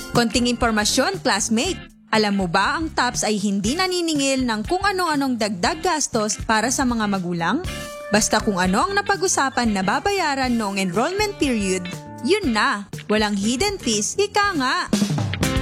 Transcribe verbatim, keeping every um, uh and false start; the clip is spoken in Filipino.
Konting impormasyon, classmate. Alam mo ba ang T A P S ay hindi naniningil ng kung ano-anong dagdag gastos para sa mga magulang? Basta kung ano ang napag-usapan na babayaran noong enrollment period, yun na. Walang hidden fees, ika nga.